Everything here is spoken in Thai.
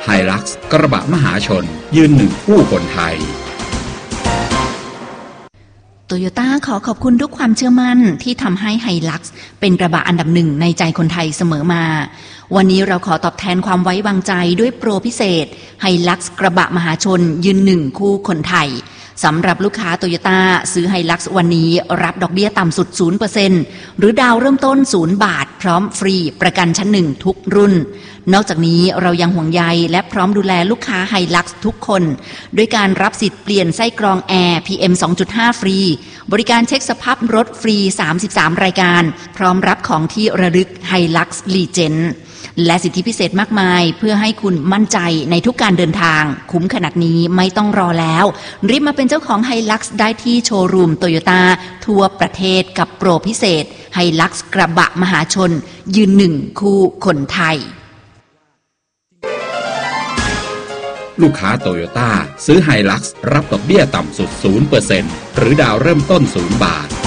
Hilux กระบะมหาชนยืนหนึ่งคู่คนไทยโตโยต้าขอขอบคุณทุกความเชื่อมั่นที่ทำให้ Hilux เป็นกระบะอันดับหนึ่งในใจคนไทยเสมอมาวันนี้เราขอตอบแทนความไว้วางใจด้วยโปรพิเศษ Hilux กระบะมหาชนยืนหนึ่งคู่คนไทยสำหรับลูกค้าโตโยต้าซื้อ Hilux วันนี้รับดอกเบี้ยต่ำสุด 0% หรือดาวเริ่มต้น0 บาทพร้อมฟรีประกันชั้นหนึ่งทุกรุ่นนอกจากนี้เรายังห่วงใยและพร้อมดูแลลูกค้า Hilux ทุกคนด้วยการรับสิทธิ์เปลี่ยนไส้กรองแอร์ PM 2.5 ฟรีบริการเช็คสภาพรถฟรี33รายการพร้อมรับของที่ระลึก Hilux Legend และสิทธิพิเศษมากมายเพื่อให้คุณมั่นใจในทุกการเดินทางคุ้มขนาดนี้ไม่ต้องรอแล้วรีบมาเป็นเจ้าของ Hilux ได้ที่โชว์รูมโตโยต้าทั่วประเทศกับโปรพิเศษ Hilux กระบะมหาชนยืนหนึ่งคู่คนไทยลูกค้าโตโยต้าซื้อ Hilux รับดอกเบี้ยต่ำสุด 0% หรือดาวเริ่มต้น0 บาท